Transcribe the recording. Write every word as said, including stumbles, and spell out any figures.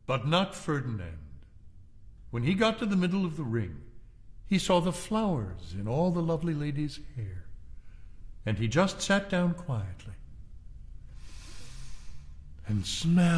But not Ferdinand. When he got to the middle of the ring, he saw the flowers in all the lovely ladies' hair, and he just sat down quietly and smelled